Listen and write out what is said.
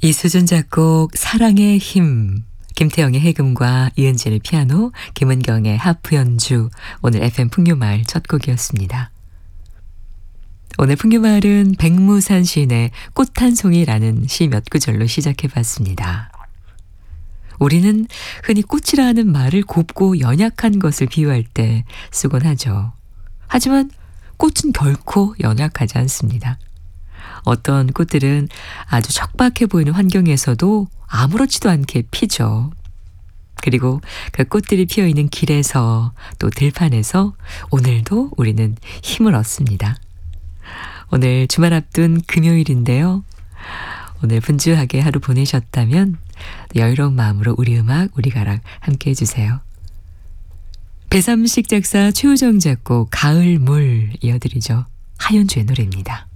이수준 작곡 사랑의 힘, 김태영의 해금과 이은진의 피아노, 김은경의 하프 연주, 오늘 FM 풍류마을 첫 곡이었습니다. 오늘 풍류마을은 백무산 시인의 꽃 한 송이라는 시 몇 구절로 시작해봤습니다. 우리는 흔히 꽃이라 하는 말을 곱고 연약한 것을 비유할 때 쓰곤 하죠. 하지만 꽃은 결코 연약하지 않습니다. 어떤 꽃들은 아주 척박해 보이는 환경에서도 아무렇지도 않게 피죠. 그리고 그 꽃들이 피어있는 길에서 또 들판에서 오늘도 우리는 힘을 얻습니다. 오늘 주말 앞둔 금요일인데요. 오늘 분주하게 하루 보내셨다면 여유로운 마음으로 우리 음악, 우리 가락 함께 해주세요. 배삼식 작사, 최우정 작곡, 가을물 이어드리죠. 하현주의 노래입니다.